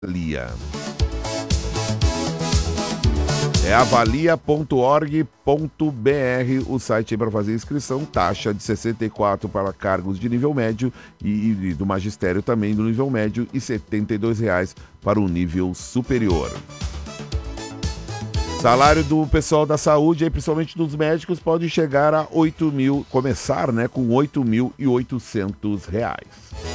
Avalia. É avalia.org.br o site para fazer inscrição, taxa de 64 para cargos de nível médio e do magistério também do nível médio e R$ 72 para o nível superior. Salário do pessoal da saúde, principalmente dos médicos, pode chegar a 8 mil, começar com R$ 8.800.